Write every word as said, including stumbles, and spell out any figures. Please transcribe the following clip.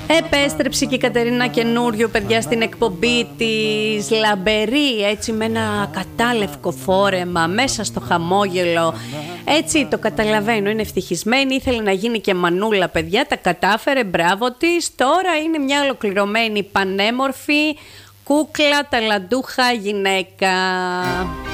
Επέστρεψε και η Κατερίνα καινούριο, παιδιά, στην εκπομπή της, λαμπερή, έτσι με ένα κατάλευκο φόρεμα, μέσα στο χαμόγελο. Έτσι το καταλαβαίνω, είναι ευτυχισμένη, ήθελε να γίνει και μανούλα, παιδιά, τα κατάφερε, μπράβο της. Τώρα είναι μια ολοκληρωμένη, πανέμορφη, κούκλα, ταλαντούχα γυναίκα.